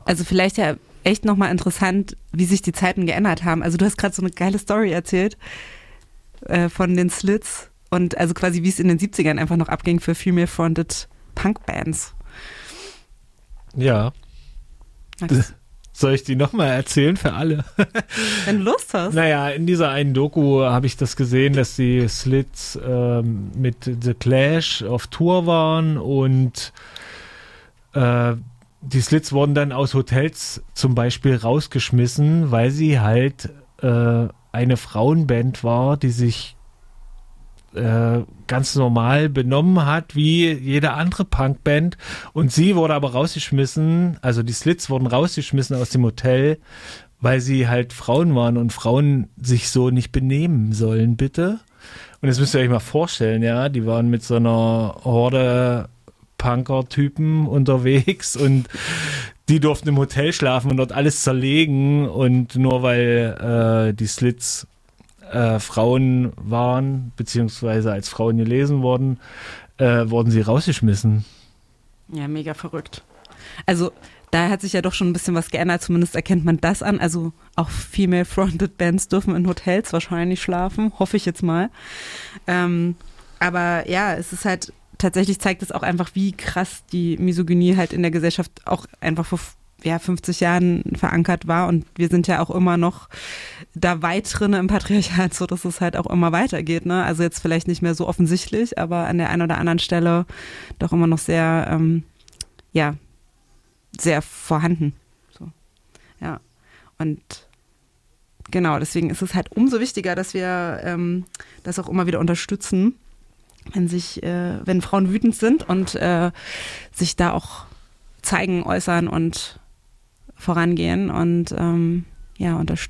Also vielleicht ja echt nochmal interessant, wie sich die Zeiten geändert haben. Also du hast gerade so eine geile Story erzählt von den Slits und also quasi wie es in den 70ern einfach noch abging für female-fronted Punkbands. Ja. Soll ich die nochmal erzählen für alle? Wenn du Lust hast. Naja, in dieser einen Doku habe ich das gesehen, dass die Slits mit The Clash auf Tour waren und die Slits wurden dann aus Hotels zum Beispiel rausgeschmissen, weil sie halt eine Frauenband war, die sich ganz normal benommen hat, wie jede andere Punkband. Und sie wurde aber rausgeschmissen, also die Slits wurden rausgeschmissen aus dem Hotel, weil sie halt Frauen waren und Frauen sich so nicht benehmen sollen, bitte. Und das müsst ihr euch mal vorstellen, ja, die waren mit so einer Horde Punker-Typen unterwegs und die durften im Hotel schlafen und dort alles zerlegen und nur weil die Slits Frauen waren, beziehungsweise als Frauen gelesen wurden, wurden sie rausgeschmissen. Ja, mega verrückt. Also da hat sich ja doch schon ein bisschen was geändert, zumindest erkennt man das an. Also auch female-fronted Bands dürfen in Hotels wahrscheinlich schlafen, hoffe ich jetzt mal. Aber ja, es ist halt, tatsächlich zeigt es auch einfach, wie krass die Misogynie halt in der Gesellschaft auch einfach vor 50 Jahren verankert war und wir sind ja auch immer noch da weit drin im Patriarchat, so dass es halt auch immer weitergeht, ne? Also jetzt vielleicht nicht mehr so offensichtlich, aber an der einen oder anderen Stelle doch immer noch sehr, sehr vorhanden. So. Ja. Und genau, deswegen ist es halt umso wichtiger, dass wir das auch immer wieder unterstützen, wenn Frauen wütend sind und sich da auch zeigen, äußern und vorangehen und unterstützen.